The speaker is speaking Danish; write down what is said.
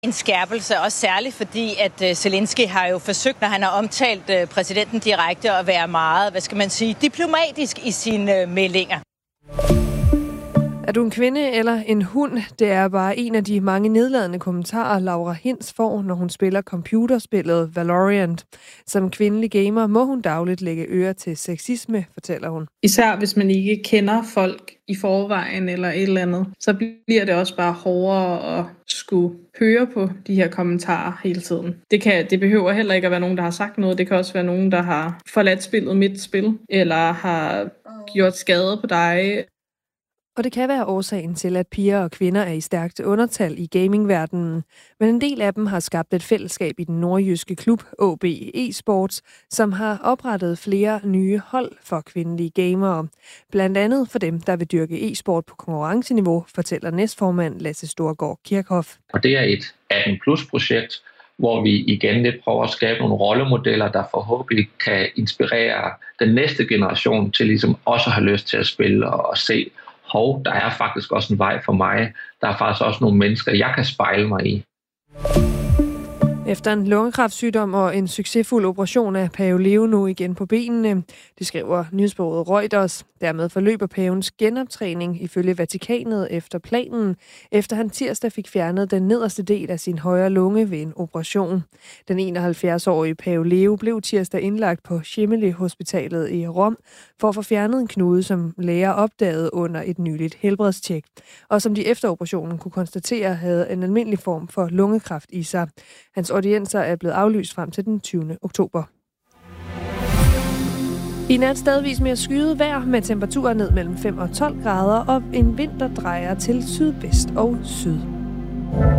En skærpelse, også særligt fordi, at Zelensky har jo forsøgt, når han har omtalt præsidenten direkte, at være meget, diplomatisk i sine meldinger. Er du en kvinde eller en hund? Det er bare en af de mange nedladende kommentarer, Laura Hinz får, når hun spiller computerspillet Valorant. Som kvindelig gamer må hun dagligt lægge øre til sexisme, fortæller hun. Især hvis man ikke kender folk i forvejen eller et eller andet, så bliver det også bare hårdere at skulle høre på de her kommentarer hele tiden. Det behøver heller ikke at være nogen, der har sagt noget. Det kan også være nogen, der har forladt spillet midt spil, eller har gjort skade på dig. Og det kan være årsagen til, at piger og kvinder er i stærkt undertal i gamingverdenen. Men en del af dem har skabt et fællesskab i den nordjyske klub AaB eSports, som har oprettet flere nye hold for kvindelige gamere. Blandt andet for dem, der vil dyrke e-sport på konkurrenceniveau, fortæller næstformand Lasse Storgård Kirchhoff. Og det er et 18+-projekt, hvor vi igen lidt prøver at skabe nogle rollemodeller, der forhåbentlig kan inspirere den næste generation til ligesom også at have lyst til at spille og se, der er faktisk også en vej for mig. Der er faktisk også nogle mennesker, jeg kan spejle mig i. Efter en lungekræftsygdom og en succesfuld operation er Pave Leo nu igen på benene. Det skriver nyhedsbureauet Reuters. Dermed forløber pavens genoptræning ifølge Vatikanet efter planen, efter han tirsdag fik fjernet den nederste del af sin højre lunge ved en operation. Den 71-årige Pave Leo blev tirsdag indlagt på Gemelli Hospitalet i Rom for at få fjernet en knude, som læger opdagede under et nyligt helbredstjek, og som de efter operationen kunne konstatere havde en almindelig form for lungekræft i sig. Hans audienser er blevet aflyst frem til den 20. oktober. I nat stedvis mere skyet vejr med temperaturer ned mellem 5 og 12 grader, og en vind, der drejer til sydvest og syd.